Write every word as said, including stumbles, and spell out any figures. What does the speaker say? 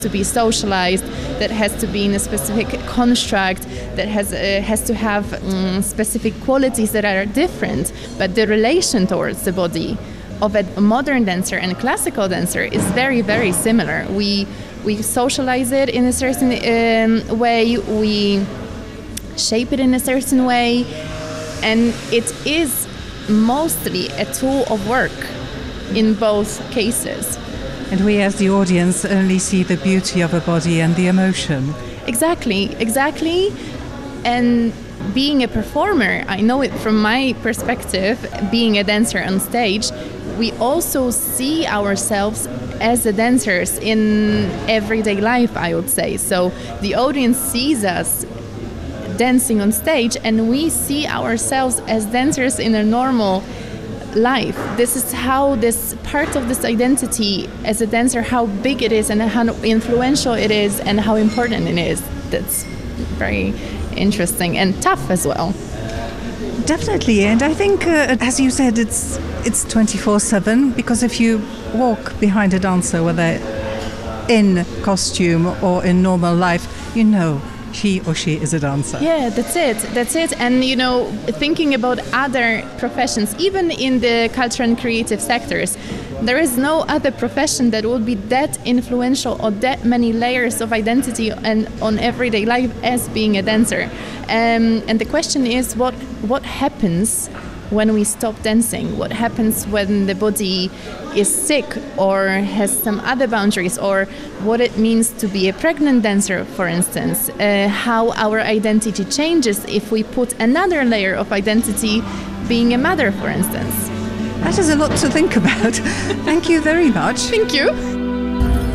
to be socialized, that has to be in a specific construct, that has uh, has to have um, specific qualities that are different. But the relation towards the body of a modern dancer and a classical dancer is very, very similar. We we socialize it in a certain um, way, we shape it in a certain way, and it is mostly a tool of work in both cases. And we as the audience only see the beauty of a body and the emotion. Exactly, exactly. And being a performer, I know it from my perspective, being a dancer on stage, we also see ourselves as the dancers in everyday life, I would say. So the audience sees us dancing on stage, and we see ourselves as dancers in a normal life. This is how this part of this identity as a dancer, how big it is and how influential it is and how important it is. That's very interesting and tough as well. Definitely, and I think, uh, as you said, it's it's twenty-four seven, because if you walk behind a dancer, whether in costume or in normal life, you know he or she is a dancer. Yeah, that's it. That's it. And, you know, thinking about other professions, even in the cultural and creative sectors, there is no other profession that would be that influential or that many layers of identity and on everyday life as being a dancer. Um, and the question is, what what happens when we stop dancing? What happens when the body is sick or has some other boundaries, or what it means to be a pregnant dancer, for instance, uh, how our identity changes if we put another layer of identity being a mother, for instance. That is a lot to think about. Thank you very much. Thank you.